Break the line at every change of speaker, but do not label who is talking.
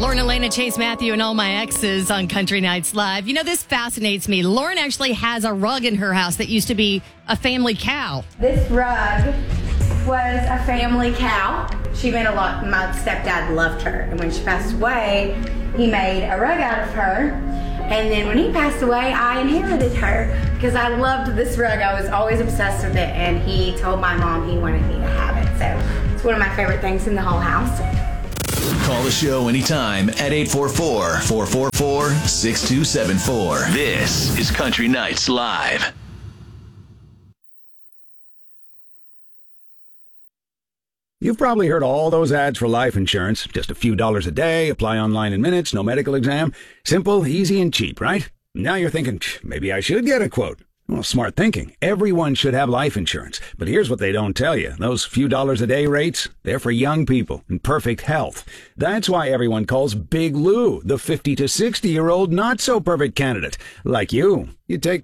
Lauren, Elena, Chase, Matthew, and all my exes on Country Nights Live. You know, this fascinates me. Lauren actually has a rug in her house that used to be a family cow.
This rug was a family cow. She meant a lot. My stepdad loved her. And when she passed away, he made a rug out of her. And then when he passed away, I inherited her because I loved this rug. I was always obsessed with it. And he told my mom he wanted me to have it. So it's one of my favorite things in the whole house.
Call the show anytime at 844-444-6274. This is Country Nights Live.
You've probably heard all those ads for life insurance. Just a few dollars a day, apply online in minutes, no medical exam. Simple, easy, and cheap, right? Now you're thinking, maybe I should get a quote. Well, smart thinking. Everyone should have life insurance. But here's what they don't tell you. Those few dollars a day rates, they're for young people in perfect health. That's why everyone calls Big Lou the 50 to 60-year-old not-so-perfect candidate. Like you. You take